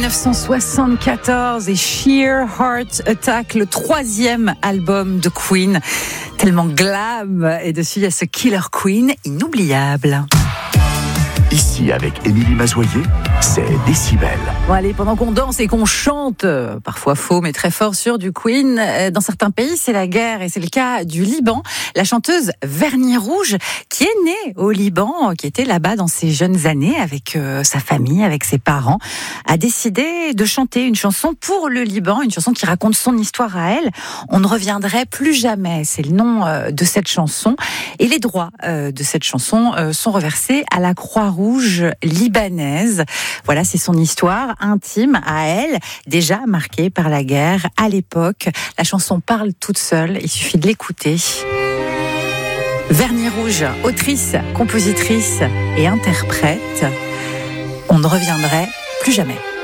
1974 et Sheer Heart Attack, le 3e album de Queen, tellement glam, et dessus il y a ce Killer Queen inoubliable. Ici, avec Émilie Mazoyer, c'est Décibel. Bon allez, pendant qu'on danse et qu'on chante, parfois faux mais très fort sur du Queen, dans certains pays c'est la guerre et c'est le cas du Liban. La chanteuse Vernis Rouge, qui est née au Liban, qui était là-bas dans ses jeunes années avec sa famille, avec ses parents, a décidé de chanter une chanson pour le Liban, une chanson qui raconte son histoire à elle. On ne reviendrait plus jamais, c'est le nom de cette chanson. Et les droits de cette chanson sont reversés à la Croix-Rouge libanaise. Voilà, c'est son histoire intime à elle, déjà marquée par la guerre à l'époque. La chanson parle toute seule, il suffit de l'écouter. Vernis Rouge, autrice, compositrice et interprète. On ne reviendrait plus jamais.